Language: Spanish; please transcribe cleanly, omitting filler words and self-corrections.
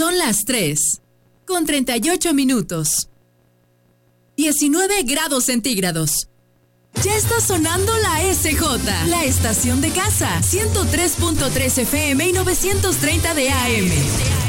Son las 3:38. 19 grados centígrados. Ya está sonando la SJ, la estación de casa. 103.3 FM y 930 de AM.